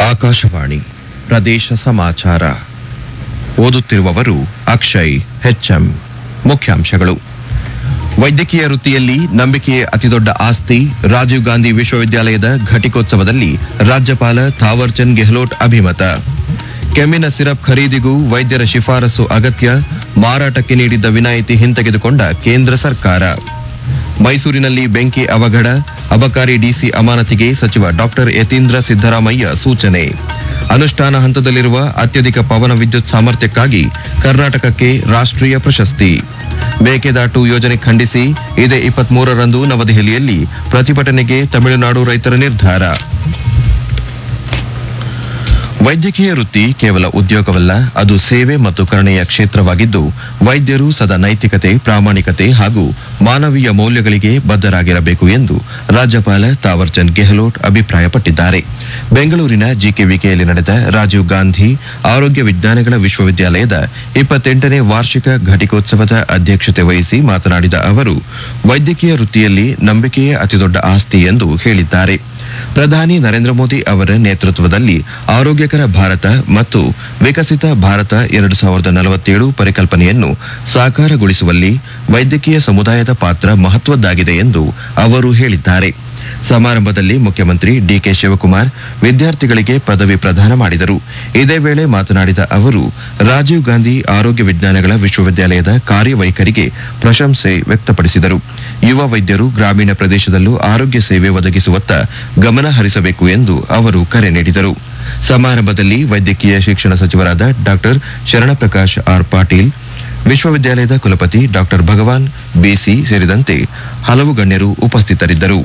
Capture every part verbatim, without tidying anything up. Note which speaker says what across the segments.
Speaker 1: ಆಕಾಶವಾಣಿ ಪ್ರದೇಶ ಸಮಾಚಾರ ಓದುತ್ತಿರುವವರು ಅಕ್ಷಯ್ ಹೆಚ್ಎಂ. ಮುಖ್ಯಾಂಶಗಳು: ವೈದ್ಯಕೀಯ ವೃತ್ತಿಯಲ್ಲಿ ನಂಬಿಕೆಯೇ ಅತಿದೊಡ್ಡ ಆಸ್ತಿ. ರಾಜೀವ್ ಗಾಂಧಿ ವಿಶ್ವವಿದ್ಯಾಲಯದ ಘಟಿಕೋತ್ಸವದಲ್ಲಿ ರಾಜ್ಯಪಾಲ ಥಾವರ್ ಚಂದ್ ಗೆಹ್ಲೋಟ್ ಅಭಿಮತ. ಕೆಮ್ಮಿನ ಸಿರಪ್ ಖರೀದಿಗೂ ವೈದ್ಯರ ಶಿಫಾರಸು ಅಗತ್ಯ. ಮಾರಾಟಕ್ಕೆ ನೀಡಿದ್ದ ವಿನಾಯಿತಿ ಹಿಂತೆಗೆದುಕೊಂಡ ಕೇಂದ್ರ ಸರ್ಕಾರ. ಮೈಸೂರಿನಲ್ಲಿ ಬೆಂಕಿ ಅವಘಡ. ಅಬಕಾರಿ ಡಿಸಿ ಅಮಾನತಿಗೆ ಸಚಿವ ಡಾಕ್ಟರ್ ಯತೀಂದ್ರ ಸಿದ್ದರಾಮಯ್ಯ ಸೂಚನೆ. ಅನುಷ್ಠಾನ ಹಂತದಲ್ಲಿರುವ ಅತ್ಯಧಿಕ ಪವನ ವಿದ್ಯುತ್ ಸಾಮರ್ಥ್ಯಕ್ಕಾಗಿ ಕರ್ನಾಟಕಕ್ಕೆ ರಾಷ್ಟ್ರೀಯ ಪ್ರಶಸ್ತಿ. ಮೇಕೆದಾಟು ಯೋಜನೆ ಖಂಡಿಸಿ ಇದೇ ಇಪ್ಪತ್ಮೂರರಂದು ನವದೆಹಲಿಯಲ್ಲಿ ಪ್ರತಿಭಟನೆಗೆ ತಮಿಳುನಾಡು ರೈತರ ನಿರ್ಧಾರ. ವೈದ್ಯಕೀಯ ವೃತ್ತಿ ಕೇವಲ ಉದ್ಯೋಗವಲ್ಲ, ಅದು ಸೇವೆ ಮತ್ತು ಕರುಣೆಯ ಕ್ಷೇತ್ರವಾಗಿದ್ದು, ವೈದ್ಯರು ಸದಾ ನೈತಿಕತೆ, ಪ್ರಾಮಾಣಿಕತೆ ಹಾಗೂ ಮಾನವೀಯ ಮೌಲ್ಯಗಳಿಗೆ ಬದ್ಧರಾಗಿರಬೇಕು ಎಂದು ರಾಜ್ಯಪಾಲ ಥಾವರ್ ಚಂದ್ ಗೆಹ್ಲೋಟ್ ಅಭಿಪ್ರಾಯಪಟ್ಟಿದ್ದಾರೆ. ಬೆಂಗಳೂರಿನ ಜಿಕೆವಿಕೆಯಲ್ಲಿ ನಡೆದ ರಾಜೀವ್ ಗಾಂಧಿ ಆರೋಗ್ಯ ವಿಜ್ಞಾನಗಳ ವಿಶ್ವವಿದ್ಯಾಲಯದ ಇಪ್ಪತ್ತೆಂಟನೇ ವಾರ್ಷಿಕ ಘಟಿಕೋತ್ಸವದ ಅಧ್ಯಕ್ಷತೆ ವಹಿಸಿ ಮಾತನಾಡಿದ ಅವರು, ವೈದ್ಯಕೀಯ ವೃತ್ತಿಯಲ್ಲಿ ನಂಬಿಕೆಯೇ ಅತಿದೊಡ್ಡ ಆಸ್ತಿ ಎಂದು ಹೇಳಿದ್ದಾರೆ. ಪ್ರಧಾನಿ ನರೇಂದ್ರ ಮೋದಿ ಅವರ ನೇತೃತ್ವದಲ್ಲಿ ಆರೋಗ್ಯಕರ ಭಾರತ ಮತ್ತು ವಿಕಸಿತ ಭಾರತ ಎರಡು ಸಾವಿರದ ನಲವತ್ತೇಳು ಪರಿಕಲ್ಪನೆಯನ್ನು ಸಾಕಾರಗೊಳಿಸುವಲ್ಲಿ ವೈದ್ಯಕೀಯ ಸಮುದಾಯದ ಪಾತ್ರ ಮಹತ್ವದ್ದಾಗಿದೆ ಎಂದು ಅವರು ಹೇಳಿದ್ದಾರೆ. ಸಮಾರಂಭದಲ್ಲಿ ಮುಖ್ಯಮಂತ್ರಿ ಡಿಕೆ ಶಿವಕುಮಾರ್ ವಿದ್ಯಾರ್ಥಿಗಳಿಗೆ ಪದವಿ ಪ್ರದಾನ ಮಾಡಿದರು. ಇದೇ ವೇಳೆ ಮಾತನಾಡಿದ ಅವರು, ರಾಜೀವ್ ಗಾಂಧಿ ಆರೋಗ್ಯ ವಿಜ್ಞಾನಗಳ ವಿಶ್ವವಿದ್ಯಾಲಯದ ಕಾರ್ಯವೈಖರಿಗೆ ಪ್ರಶಂಸೆ ವ್ಯಕ್ತಪಡಿಸಿದರು. ಯುವ ವೈದ್ಯರು ಗ್ರಾಮೀಣ ಪ್ರದೇಶದಲ್ಲೂ ಆರೋಗ್ಯ ಸೇವೆ ಒದಗಿಸುವತ್ತ ಗಮನ ಹರಿಸಬೇಕು ಎಂದು ಅವರು ಕರೆ ನೀಡಿದರು. ಸಮಾರಂಭದಲ್ಲಿ ವೈದ್ಯಕೀಯ ಶಿಕ್ಷಣ ಸಚಿವರಾದ ಡಾಕ್ಟರ್ ಶರಣಪ್ರಕಾಶ್ ಆರ್ ಪಾಟೀಲ್, ವಿಶ್ವವಿದ್ಯಾಲಯದ ಕುಲಪತಿ ಡಾಕ್ಟರ್ ಭಗವಾನ್ ಬಿಸಿ ಸೇರಿದಂತೆ ಹಲವು ಗಣ್ಯರು ಉಪಸ್ಥಿತರಿದ್ದರು.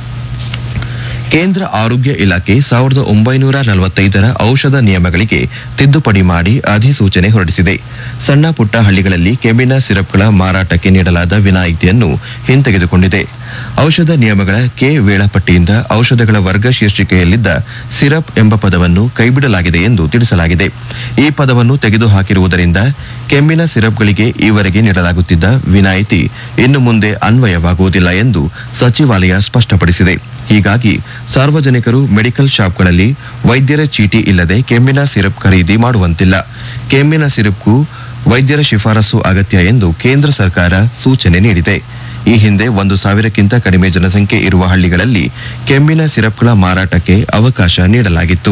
Speaker 1: ಕೇಂದ್ರ ಆರೋಗ್ಯ ಇಲಾಖೆ ಸಾವಿರದ ಒಂಬೈನೂರ ನಲವತ್ತೈದರ ಔಷಧ ನಿಯಮಗಳಿಗೆ ತಿದ್ದುಪಡಿ ಮಾಡಿ ಅಧಿಸೂಚನೆ ಹೊರಡಿಸಿದೆ. ಸಣ್ಣ ಪುಟ್ಟ ಹಳ್ಳಿಗಳಲ್ಲಿ ಕೆಮ್ಮಿನ ಸಿರಪ್ಗಳ ಮಾರಾಟಕ್ಕೆ ನೀಡಲಾದ ವಿನಾಯಿತಿಯನ್ನು ಹಿಂತೆಗೆದುಕೊಂಡಿದೆ. ಔಷಧ ನಿಯಮಗಳ ಕೆ ವೇಳಾಪಟ್ಟಿಯಿಂದ ಔಷಧಗಳ ವರ್ಗ ಶೀರ್ಷಿಕೆಯಲ್ಲಿದ್ದ ಸಿರಪ್ ಎಂಬ ಪದವನ್ನು ಕೈಬಿಡಲಾಗಿದೆ ಎಂದು ತಿಳಿಸಲಾಗಿದೆ. ಈ ಪದವನ್ನು ತೆಗೆದುಹಾಕಿರುವುದರಿಂದ ಕೆಮ್ಮಿನ ಸಿರಪ್ಗಳಿಗೆ ಈವರೆಗೆ ನೀಡಲಾಗುತ್ತಿದ್ದ ವಿನಾಯಿತಿ ಇನ್ನು ಮುಂದೆ ಅನ್ವಯವಾಗುವುದಿಲ್ಲ ಎಂದು ಸಚಿವಾಲಯ ಸ್ಪಷ್ಟಪಡಿಸಿದೆ. ಹೀಗಾಗಿ ಸಾರ್ವಜನಿಕರು ಮೆಡಿಕಲ್ ಶಾಪ್ಗಳಲ್ಲಿ ವೈದ್ಯರ ಚೀಟಿ ಇಲ್ಲದೆ ಕೆಮ್ಮಿನ ಸಿರಪ್ ಖರೀದಿ ಮಾಡುವಂತಿಲ್ಲ. ಕೆಮ್ಮಿನ ಸಿರಪ್ಗೂ ವೈದ್ಯರ ಶಿಫಾರಸು ಅಗತ್ಯ ಎಂದು ಕೇಂದ್ರ ಸರ್ಕಾರ ಸೂಚನೆ ನೀಡಿದೆ. ಈ ಹಿಂದೆ ಒಂದು ಸಾವಿರಕ್ಕಿಂತ ಕಡಿಮೆ ಜನಸಂಖ್ಯೆ ಇರುವ ಹಳ್ಳಿಗಳಲ್ಲಿ ಕೆಮ್ಮಿನ ಸಿರಪ್ಗಳ ಮಾರಾಟಕ್ಕೆ ಅವಕಾಶ ನೀಡಲಾಗಿತ್ತು.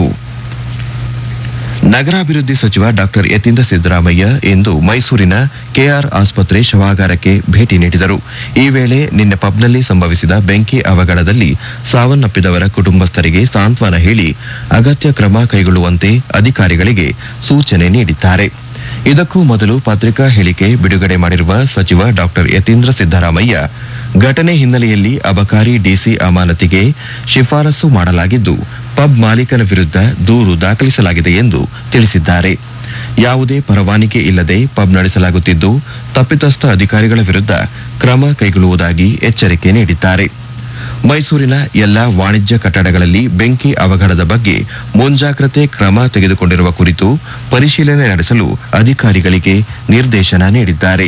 Speaker 1: ನಗರಾಭಿವೃದ್ಧಿ ಸಚಿವ ಡಾಕ್ಟರ್ ಯತೀಂದ್ರ ಸಿದ್ದರಾಮಯ್ಯ ಇಂದು ಮೈಸೂರಿನ ಕೆಆರ್ ಆಸ್ಪತ್ರೆ ಶವಾಗಾರಕ್ಕೆ ಭೇಟಿ ನೀಡಿದರು. ಈ ವೇಳೆ ನಿನ್ನೆ ಪಬ್ನಲ್ಲಿ ಸಂಭವಿಸಿದ ಬೆಂಕಿ ಅವಘಡದಲ್ಲಿ ಸಾವನ್ನಪ್ಪಿದವರ ಕುಟುಂಬಸ್ಥರಿಗೆ ಸಾಂತ್ವನ ಹೇಳಿ ಅಗತ್ಯ ಕ್ರಮ ಕೈಗೊಳ್ಳುವಂತೆ ಅಧಿಕಾರಿಗಳಿಗೆ ಸೂಚನೆ ನೀಡಿದ್ದಾರೆ. ಇದಕ್ಕೂ ಮೊದಲು ಪತ್ರಿಕಾ ಹೇಳಿಕೆ ಬಿಡುಗಡೆ ಮಾಡಿರುವ ಸಚಿವ ಡಾಕ್ಟರ್ ಯತೀಂದ್ರ ಸಿದ್ದರಾಮಯ್ಯ, ಘಟನೆ ಹಿನ್ನೆಲೆಯಲ್ಲಿ ಅಬಕಾರಿ ಡಿಸಿ ಅಮಾನತಿಗೆ ಶಿಫಾರಸು ಮಾಡಲಾಗಿದ್ದು, ಪಬ್ ಮಾಲೀಕನ ವಿರುದ್ಧ ದೂರು ದಾಖಲಿಸಲಾಗಿದೆ ಎಂದು ತಿಳಿಸಿದ್ದಾರೆ. ಯಾವುದೇ ಪರವಾನಗಿ ಇಲ್ಲದೆ ಪಬ್ ನಡೆಸಲಾಗುತ್ತಿದ್ದು, ತಪ್ಪಿತಸ್ಥ ಅಧಿಕಾರಿಗಳ ವಿರುದ್ಧ ಕ್ರಮ ಕೈಗೊಳ್ಳುವುದಾಗಿ ಎಚ್ಚರಿಕೆ ನೀಡಿದ್ದಾರೆ. ಮೈಸೂರಿನ ಎಲ್ಲಾ ವಾಣಿಜ್ಯ ಕಟ್ಟಡಗಳಲ್ಲಿ ಬೆಂಕಿ ಅವಘಡದ ಬಗ್ಗೆ ಮುಂಜಾಗ್ರತೆ ಕ್ರಮ ತೆಗೆದುಕೊಂಡಿರುವ ಕುರಿತು ಪರಿಶೀಲನೆ ನಡೆಸಲು ಅಧಿಕಾರಿಗಳಿಗೆ ನಿರ್ದೇಶನ ನೀಡಿದ್ದಾರೆ.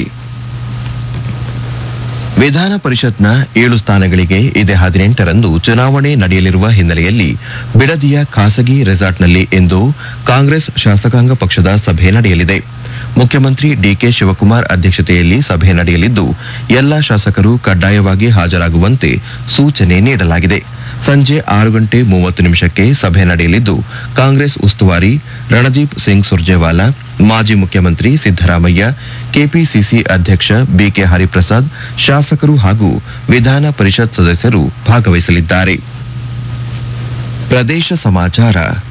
Speaker 1: ವಿಧಾನ ಪರಿಷತ್ನ ಏಳು ಸ್ಥಾನಗಳಿಗೆ ಇದೇ ಹದಿನೆಂಟರಂದು ಚುನಾವಣೆ ನಡೆಯಲಿರುವ ಹಿನ್ನೆಲೆಯಲ್ಲಿ ಬಿಡದಿಯ ಖಾಸಗಿ ರೆಸಾರ್ಟ್ನಲ್ಲಿ ಇಂದು ಕಾಂಗ್ರೆಸ್ ಶಾಸಕಾಂಗ ಪಕ್ಷದ ಸಭೆ ನಡೆಯಲಿದೆ. ಮುಖ್ಯಮಂತ್ರಿ ಡಿಕೆ ಶಿವಕುಮಾರ್ ಅಧ್ಯಕ್ಷತೆಯಲ್ಲಿ ಸಭೆ ನಡೆಯಲಿದ್ದು, ಎಲ್ಲಾ ಶಾಸಕರು ಕಡ್ಡಾಯವಾಗಿ ಹಾಜರಾಗುವಂತೆ ಸೂಚನೆ ನೀಡಲಾಗಿದೆ. ಸಂಜೆ ಆರು ಗಂಟೆ ಮೂವತ್ತು ನಿಮಿಷಕ್ಕೆ ಸಭೆ ನಡೆಯಲಿದ್ದು, ಕಾಂಗ್ರೆಸ್ ಉಸ್ತುವಾರಿ ರಣದೀಪ್ ಸಿಂಗ್ ಸುರ್ಜೇವಾಲಾ, ಮಾಜಿ ಮುಖ್ಯಮಂತ್ರಿ ಸಿದ್ದರಾಮಯ್ಯ, ಕೆಪಿಸಿಸಿ ಅಧ್ಯಕ್ಷ ಬಿಕೆ ಹರಿಪ್ರಸಾದ್, ಶಾಸಕರು ಹಾಗೂ ವಿಧಾನ ಪರಿಷತ್ ಸದಸ್ಯರು ಭಾಗವಹಿಸಲಿದ್ದಾರೆ. ಪ್ರದೇಶ ಸಮಾಚಾರ